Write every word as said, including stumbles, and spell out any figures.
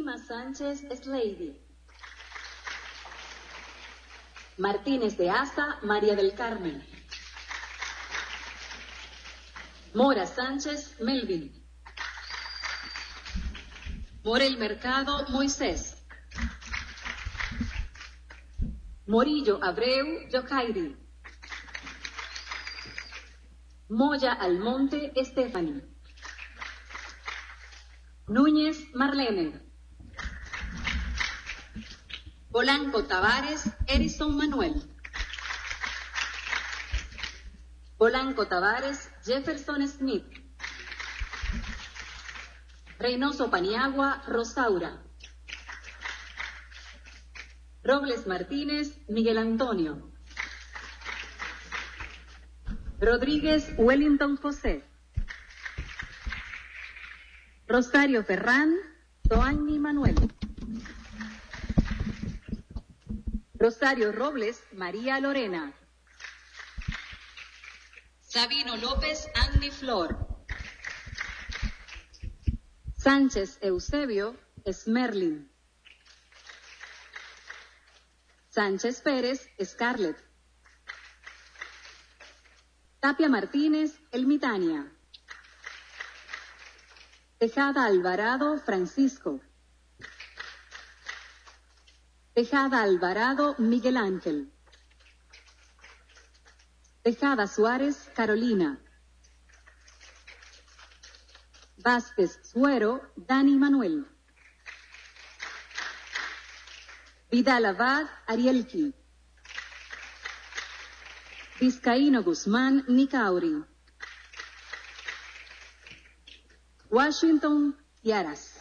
Vilma Sánchez Slady. Martínez de Asa, María del Carmen. Mora Sánchez, Melvin. Morel Mercado, Moisés. Morillo Abreu, Yokairi. Moya Almonte, Stephanie. Núñez, Marlene. Polanco Tavares, Edison Manuel. Polanco Tavares, Jefferson Smith. Reynoso Paniagua, Rosaura. Robles Martínez, Miguel Antonio. Rodríguez Wellington José. Rosario Ferrán, Toanni Manuel. Rosario Robles, María Lorena. Sabino López, Andy Flor. Sánchez Eusebio, Smerlin. Sánchez Pérez, Scarlett. Tapia Martínez, Elmitania. Tejada Alvarado, Francisco. Tejada Alvarado, Miguel Ángel. Tejada Suárez, Carolina. Vázquez Suero, Dani Manuel. Vidal Abad, Arielki. Vizcaíno Guzmán, Nicauri. Washington, Yaras.